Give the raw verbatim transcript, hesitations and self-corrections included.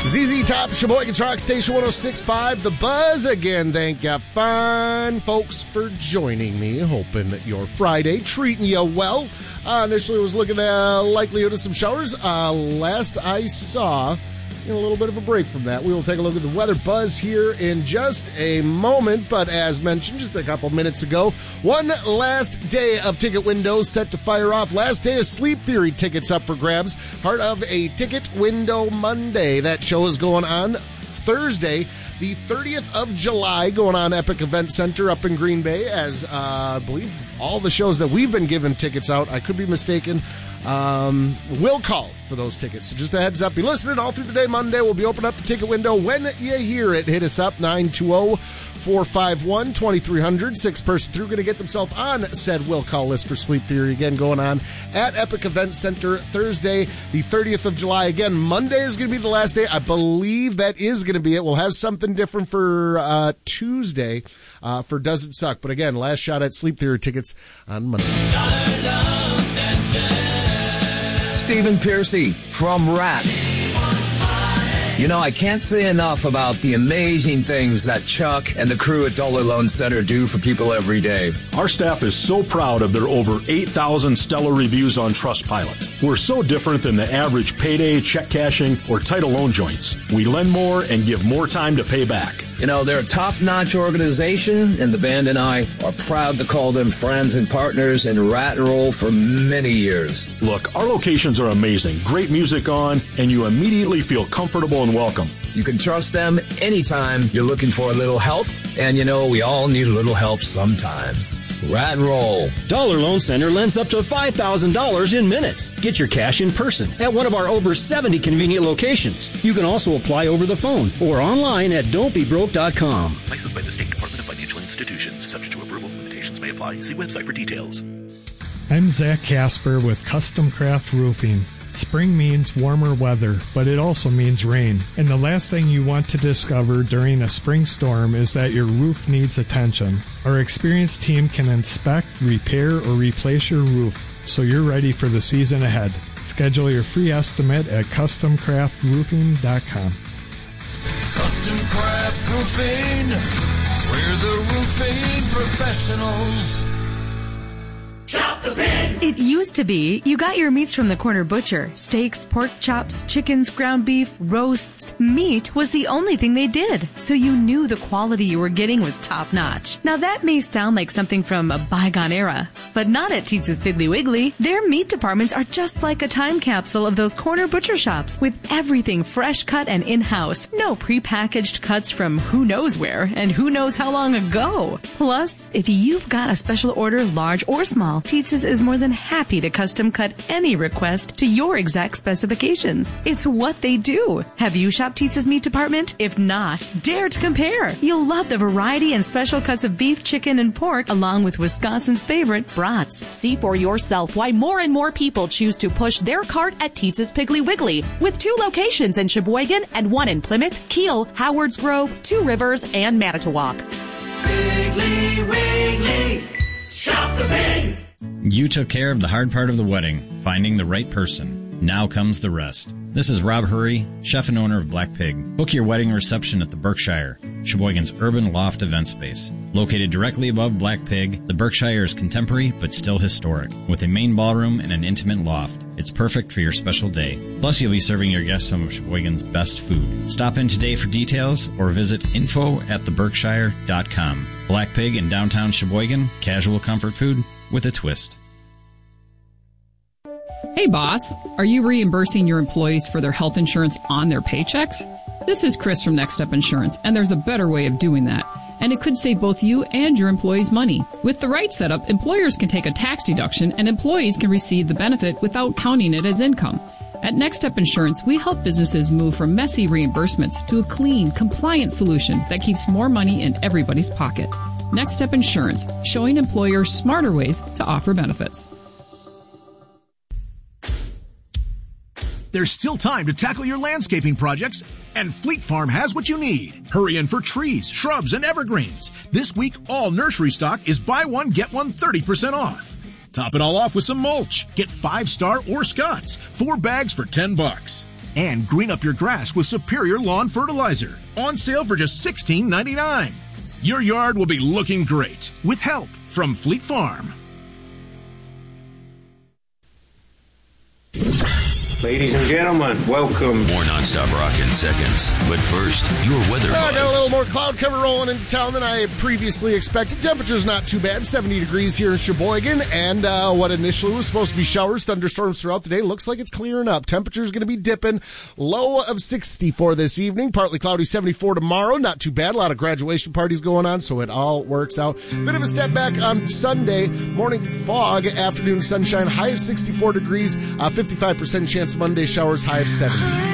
Z Z Top, Sheboygan Rock Station one oh six point five, The Buzz. Again, thank you fine folks for joining me. Hoping that your Friday treating you well. Uh, initially was looking at uh, likelihood of some showers. Uh, last I saw, a little bit of a break from that. We will take a look at the weather buzz here in just a moment. But as mentioned just a couple minutes ago, one last day of ticket windows set to fire off. Last day of Sleep Theory tickets up for grabs. Part of a Ticket Window Monday. That show is going on Thursday, the thirtieth of July, going on Epic Event Center up in Green Bay, as uh, I believe all the shows that we've been giving tickets out, I could be mistaken, um, will call for those tickets. So just a heads up, be listening all through the day. Monday, we'll be opening up the ticket window. When you hear it, hit us up, nine two zero, four five one, two three zero zero. Six person through going to get themselves on said will call list for Sleep Theory. Again, going on at Epic Event Center Thursday, the thirtieth of July. Again, Monday is going to be the last day. I believe that is going to be it. We'll have something different for uh, Tuesday uh, for Does It Suck. But again, last shot at Sleep Theory tickets on Monday. Stephen Piercy from Rat. You know, I can't say enough about the amazing things that Chuck and the crew at Dollar Loan Center do for people every day. Our staff is so proud of their over eight thousand stellar reviews on Trustpilot. We're so different than the average payday, check cashing, or title loan joints. We lend more and give more time to pay back. You know, they're a top-notch organization, and the band and I are proud to call them friends and partners in Rat and Roll for many years. Look, our locations are amazing. Great music on, and you immediately feel comfortable and welcome. You can trust them anytime you're looking for a little help, and you know, we all need a little help sometimes. Rat and Roll. Dollar Loan Center lends up to five thousand dollars in minutes. Get your cash in person at one of our over seventy convenient locations. You can also apply over the phone or online at don't be broke dot com. Licensed by the State Department of Financial Institutions. Subject to approval. Limitations may apply. See website for details. I'm Zach Casper with Custom Craft Roofing. Spring means warmer weather, but it also means rain. And the last thing you want to discover during a spring storm is that your roof needs attention. Our experienced team can inspect, repair, or replace your roof so you're ready for the season ahead. Schedule your free estimate at custom craft roofing dot com. Custom Craft Roofing, we're the roofing professionals. Shop the pig! It used to be you got your meats from the corner butcher. Steaks, pork chops, chickens, ground beef, roasts. Meat was the only thing they did, so you knew the quality you were getting was top-notch. Now that may sound like something from a bygone era, but not at Teetz's Piggly Wiggly. Their meat departments are just like a time capsule of those corner butcher shops, with everything fresh cut and in-house. No prepackaged cuts from who knows where and who knows how long ago. Plus, if you've got a special order, large or small, Teetz's is more than happy to custom cut any request to your exact specifications. It's what they do. Have you shopped Teetz's meat department? If not, dare to compare. You'll love the variety and special cuts of beef, chicken, and pork, along with Wisconsin's favorite brats. See for yourself why more and more people choose to push their cart at Teetz's Piggly Wiggly, with two locations in Sheboygan and one in Plymouth, Kiel, Howards Grove, Two Rivers, and Manitowoc. Piggly Wiggly, shop the pig! You took care of the hard part of the wedding, finding the right person. Now comes the rest. This is Rob Hurry, chef and owner of Black Pig. Book your wedding reception at the Berkshire, Sheboygan's urban loft event space. Located directly above Black Pig, the Berkshire is contemporary but still historic, with a main ballroom and an intimate loft. It's perfect for your special day. Plus, you'll be serving your guests some of Sheboygan's best food. Stop in today for details or visit info at the berkshire dot com. Black Pig in downtown Sheboygan, casual comfort food with a twist. Hey boss, are you reimbursing your employees for their health insurance on their paychecks? This is Chris from Next Step Insurance, and there's a better way of doing that. And it could save both you and your employees money. With the right setup, employers can take a tax deduction and employees can receive the benefit without counting it as income. At Next Step Insurance, we help businesses move from messy reimbursements to a clean, compliant solution that keeps more money in everybody's pocket. Next Step Insurance, showing employers smarter ways to offer benefits. There's still time to tackle your landscaping projects, and Fleet Farm has what you need. Hurry in for trees, shrubs, and evergreens. This week, all nursery stock is buy one, get one thirty percent off. Top it all off with some mulch. Get five star or Scott's. Four bags for ten bucks. And green up your grass with Superior Lawn Fertilizer. On sale for just sixteen ninety-nine. Your yard will be looking great with help from Fleet Farm. Ladies and gentlemen, welcome. More nonstop rock in seconds. But first, your weather. I got a little more cloud cover rolling into town than I previously expected. Temperature's not too bad, seventy degrees here in Sheboygan, and uh, what initially was supposed to be showers, thunderstorms throughout the day, looks like it's clearing up. Temperature's going to be dipping, low of sixty-four this evening, partly cloudy, seventy-four tomorrow. Not too bad, a lot of graduation parties going on, so it all works out. Bit of a step back on Sunday, morning fog, afternoon sunshine, high of sixty-four degrees, uh, fifty-five percent chance Monday showers, high of seventy.